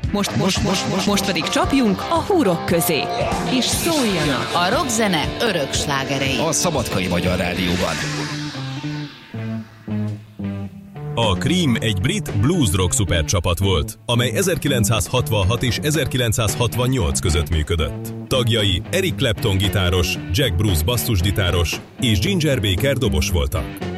Most pedig csapjunk a húrok közé, és szóljanak a rockzene örök slágerei a Szabadkai Magyar Rádióban. A Cream egy brit blues rock szupercsapat volt, amely 1966 és 1968 között működött. Tagjai Eric Clapton gitáros, Jack Bruce basszusgitáros és Ginger Baker dobos voltak.